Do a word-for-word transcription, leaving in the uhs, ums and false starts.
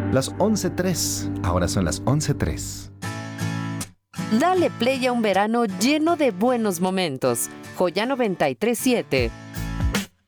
Las once tres. Ahora son las once tres. Dale play a un verano lleno de buenos momentos. Joya noventa y tres punto siete.